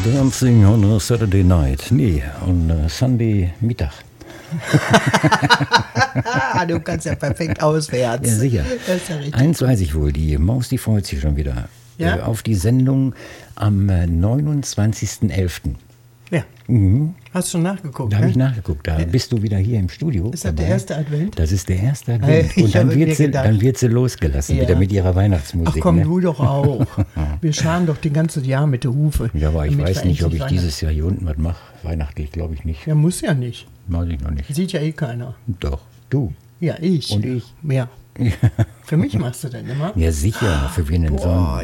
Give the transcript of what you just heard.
Dancing on a Saturday Night. Nee, on Sunday Mittag. Du kannst ja perfekt auswärts. Ja, sicher. Das ist ja richtig. Eins weiß ich wohl, die Maus, die freut sich schon wieder. Ja? Auf die Sendung am 29.11. Ja. Mhm. Hast du schon nachgeguckt? Da habe ne? ich nachgeguckt. Da bist du wieder hier im Studio. Ist das dabei. der erste Advent? Das ist der erste Advent. Ich Und dann habe mir wird, sie, gedacht- dann wird sie losgelassen, Ja. wieder mit ihrer Weihnachtsmusik. Ach komm, ne? du doch auch. Wir scharen doch die ganze Jahr mit der Hufe. Ja, aber ich damit weiß wir nicht, ob ich endlich dieses Jahr hier unten was mache. Weihnachtlich glaube ich nicht. Ja, muss ja nicht. Weiß ich noch nicht. Sieht ja eh keiner. Doch, du. Ja, ich. Und ich. Ja. Für mich machst du denn immer? Ja, sicher. Für wen denn Boah, sonst?